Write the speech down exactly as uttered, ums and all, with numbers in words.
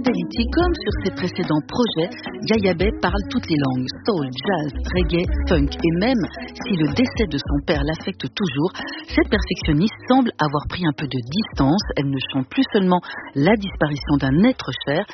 Fidelity, comme sur ses précédents projets, Yaya Bey parle toutes les langues, soul, jazz, reggae, funk, et même si le décès de son père l'affecte toujours, cette perfectionniste semble avoir pris un peu de distance. Elle ne chante plus seulement la disparition d'un être cher,